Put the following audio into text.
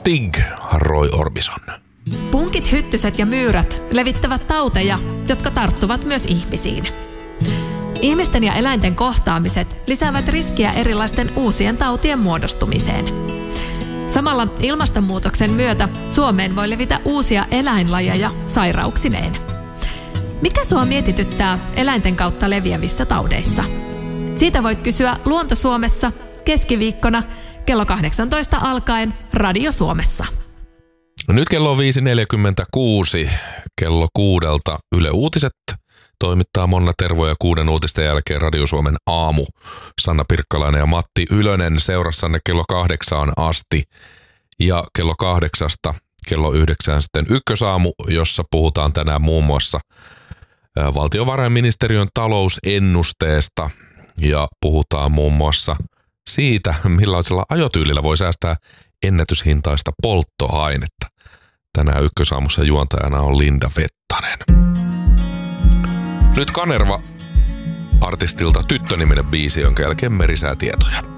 Stig, Roy Orbison. Punkit, hyttyset ja myyrät levittävät tauteja, jotka tarttuvat myös ihmisiin. Ihmisten ja eläinten kohtaamiset lisäävät riskiä erilaisten uusien tautien muodostumiseen. Samalla ilmastonmuutoksen myötä Suomeen voi levitä uusia eläinlajeja sairauksineen. Mikä sua mietityttää eläinten kautta leviävissä taudeissa? Siitä voit kysyä Luonto Suomessa keskiviikkona kello 18 alkaen Radio Suomessa. Nyt kello on 5.46. Kello 6 Yle Uutiset toimittaa Monna Tervo ja 6 uutisten jälkeen Radio Suomen aamu. Sanna Pirkkalainen ja Matti Ylönen seurassanne kello 8 asti. Ja kello 8 kello 9 sitten Ykkösaamu, jossa puhutaan tänään muun muassa valtiovarainministeriön talousennusteesta. Ja puhutaan muun muassa siitä, millaisella ajotyylillä voi säästää ennätyshintaista polttoainetta. Tänään Ykkösaamussa juontajana on Linda Vettanen. Nyt Kanerva artistilta Tyttö-niminen biisi, jonka jälkeen merisäätietoja.